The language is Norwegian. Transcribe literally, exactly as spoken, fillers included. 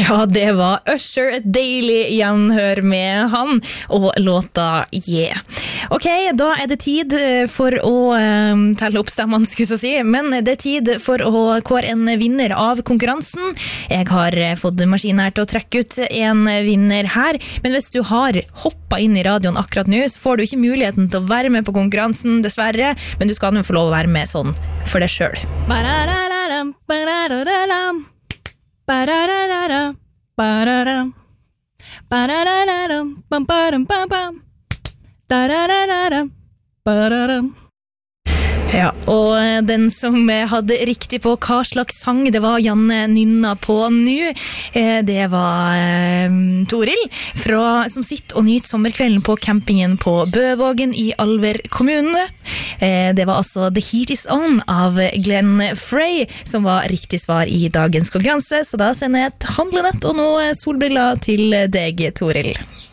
Ja, det var Usher, et deilig gjenhør med han og låta Yeah. Ok, da er det tid for å um, telle opp stemmene, skulle jeg si, men det er tid for å kåre en vinner av konkurransen. Jeg har fått maskinen her til å trekke ut en vinner her, men hvis du har hoppet inn i radioen akkurat nå, så får du ikke muligheten til å være med på konkurransen, dessverre, men du skal nå få lov å være med sånn for deg selv. Ba-da-da-da-dam, ba-da-da-da-dam. Ba-da-da-da-da, ba-da-da. Ba-da-da-da-dam, bam-ba-dam-bam-bam. Da-da-da-da-da, ba-da-dam. Ja, og den som hadde riktig på hva slags sang det var Janne nynna på nå, det var eh, Toril, fra, som sitter og nyter sommerkvelden på campingen på Bøvågen i Alver kommune. Eh, det var altså The Heat Is On av Glenn Frey, som var riktig svar i dagens konkurranse, så da sender jeg et handlenett og noe solbriller til deg, Toril.